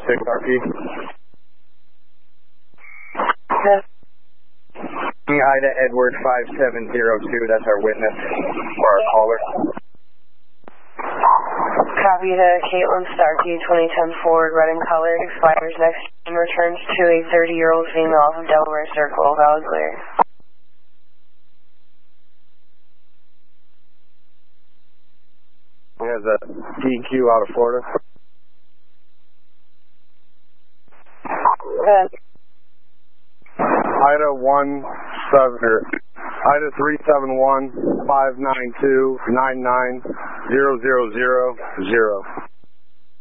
RP. Yes. Ida Edward 5702, that's our witness, or our caller. Copy to Caitlin Starkey, 2010 Ford, red and colored, expires next and returns to a 30-year-old female off of Delaware Circle, valid clear. He has a DQ out of Florida. Ida 371-592-99000.